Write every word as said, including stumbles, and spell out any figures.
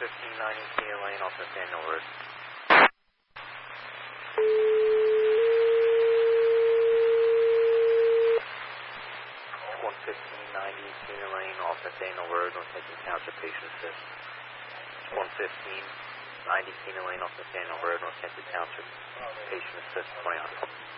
fifteen ninety Cedar Lane off Nathaniel Road. one fifteen ninety Cedar Lane off Nathaniel Road, North Hudson Township, patient assist. one fifteen ninety Cedar Lane off Nathaniel Road, North Hudson Township, patient assist, twenty-nine.